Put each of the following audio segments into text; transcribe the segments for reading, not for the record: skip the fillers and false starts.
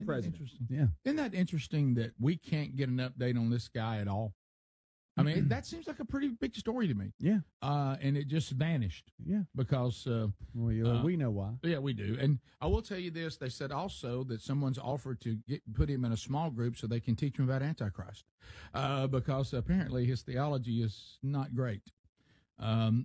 president. Interesting. Yeah. Isn't that interesting that we can't get an update on this guy at all? I mean, that seems like a pretty big story to me. Yeah. And it just vanished. Yeah. Because we know why. Yeah, we do. And I will tell you this. They said also that someone's offered to put him in a small group so they can teach him about Antichrist, because apparently his theology is not great. So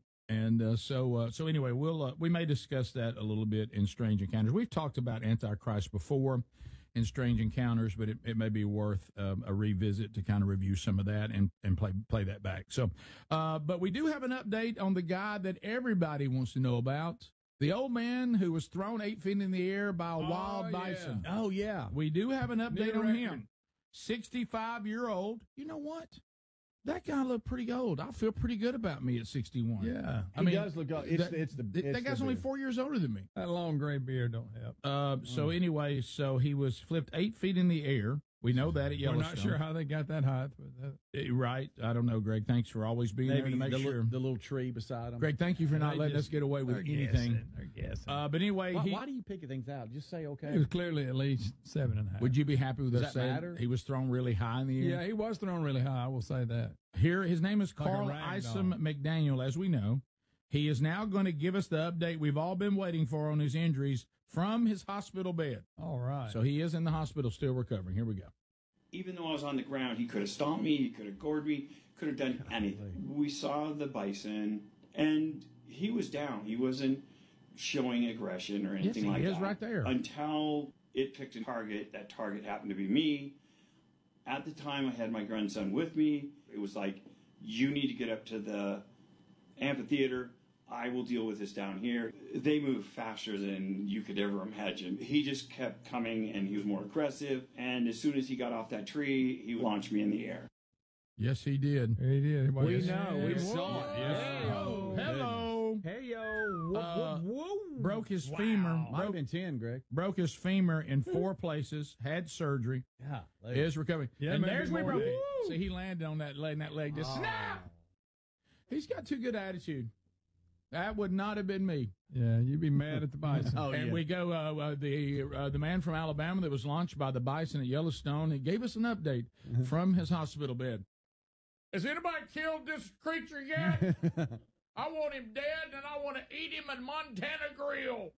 anyway, we may discuss that a little bit in Strange Encounters. We've talked about Antichrist before in Strange Encounters, but it may be worth a revisit to kind of review some of that and play that back. So, but we do have an update on the guy that everybody wants to know about. The old man who was thrown 8 feet in the air by a wild bison. Oh, yeah. We do have an update New on record. him. 65-year-old. You know what? That guy looked pretty old. I feel pretty good about me at 61. Yeah. He does look old. That guy's only 4 years older than me. That long gray beard don't help. So anyway, he was flipped 8 feet in the air. We know that at We're Yellowstone. not sure how they got that height. But Right. I don't know, Greg. Thanks for always being there to make sure. The little tree beside him. Greg, thank you for not They letting just- us get away with they're anything. guessing, They're guessing. But anyway, Why do you pick things out? Just say okay. He was clearly at least 7.5. would you be happy with Does us that saying matter? he was thrown really high in the air? Yeah, he was thrown really high. I will say that. Here, his name is Like a Carl rag Isom doll. McDaniel, as we know. He is now going to give us the update we've all been waiting for on his injuries from his hospital bed. All right. So he is in the hospital still recovering. Here we go. Even though I was on the ground, he could have stomped me, he could have gored me, could have done anything. We saw the bison, and he was down. He wasn't showing aggression or anything he like is that. right there. Until it picked a target. That target happened to be me. At the time, I had my grandson with me. It was like, you need to get up to the amphitheater. I will deal with this down here. They move faster than you could ever imagine. He just kept coming, and he was more aggressive. And as soon as he got off that tree, he launched me in the air. Yes, he did. He did. We know. We saw it. Yes. Hello. Hey, yo. Broke his femur. Might have been 10, Greg. Broke his femur in 4 places. Had surgery. Yeah. Is recovering. Yeah, and maybe there's where he more. broke it. See, he landed on that leg, and that leg just snap. He's got too good attitude. That would not have been me. Yeah, you'd be mad at the bison. And we go, the man from Alabama that was launched by the bison at Yellowstone, he gave us an update from his hospital bed. Has anybody killed this creature yet? I want him dead, and I want to eat him in Montana Grill.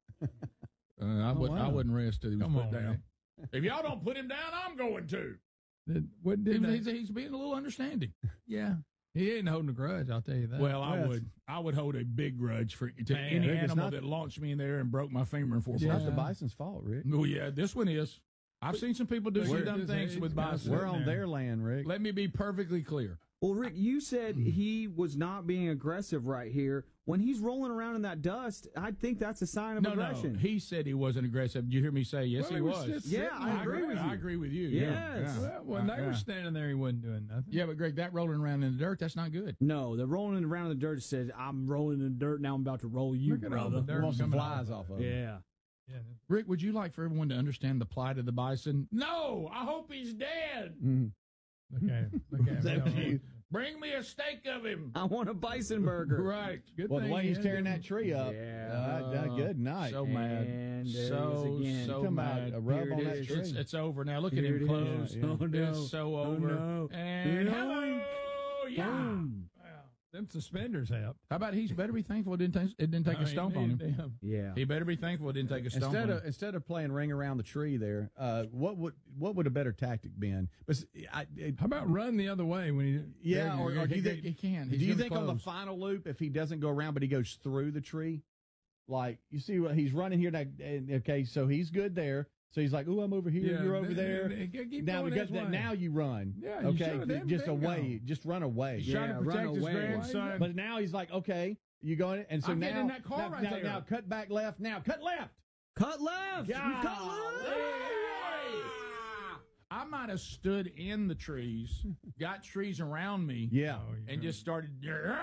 I wouldn't rest till he was Come put on, down. man. If y'all don't put him down, I'm going to. What did He's being a little understanding. Yeah. He ain't holding a grudge, I'll tell you that. Well, I would hold a big grudge to any Rick, it's animal not- that launched me in there and broke my femur in 4 It's places. not the bison's fault, Rick. Oh, yeah, this one is. I've seen some people do some dumb things with bison. We're on their land, Rick. Let me be perfectly clear. Well, Rick, you said he was not being aggressive right here. When he's rolling around in that dust, I think that's a sign of aggression. No, he said he wasn't aggressive. Did you hear me say yes, he was? Yeah, I agree with you. I agree with you. Yes. Yeah. Well, when they were standing there, he wasn't doing nothing. Yeah, but Greg, that rolling around in the dirt, that's not good. No, the rolling around in the dirt says, I'm rolling in the dirt, now I'm about to roll you, Look at all brother. the dirt Want some coming flies off of him. Yeah. Yeah. Rick, would you like for everyone to understand the plight of the bison? No, I hope he's dead. Look at him. Look at him. Bring me a steak of him. I want a bison burger. Right. Good Well, the thing way he he's had tearing them. that tree up. Yeah. Good night. So mad. And there it So, is again. so Come mad. out, a rub Here on it that is. tree. It's over now. Look Here at him it close. is. Oh, no. It's so Oh, over. no. And Yoink. hello, yeah. Boom. Wow. Them suspenders helped. How about he's better be thankful it didn't take a stomp on him. Yeah. He better be thankful it didn't take a stomp on him. Instead of playing ring around the tree there, what would a better tactic been? But How about run the other way when he? yeah, or do you think he can? Do you think on the final loop, if he doesn't go around but he goes through the tree, like you see what he's running here now? Okay, so he's good there. So he's like, "Oh, I'm over here. Yeah, You're over there." keep Now going because that way. now you run. Yeah, you okay, should have. just Bingo. away, just run away. He's trying to run protect his away. grandson. But now he's like, "Okay, you going?" And so I'm now getting in that car right there. now cut back left. Now cut left. Cut left. Yeah. Cut left. I might have stood in the trees, got trees around me, Yeah. and just started,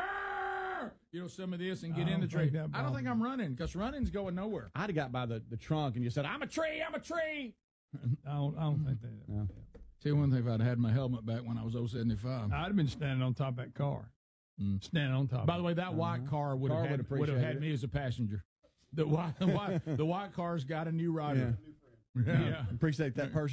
some of this and get I in the don't tree. think that I don't bothered think I'm running because running's going nowhere. I'd have got by the trunk and just said, "I'm a tree. I'm a tree." I don't think that. No. Tell you one thing, if I'd had my helmet back when I was 075. I'd have been standing on top of that car. Standing on top. By the way, that white car would have appreciate had it. me as a passenger. The white car's got a new rider. Yeah. Appreciate that person.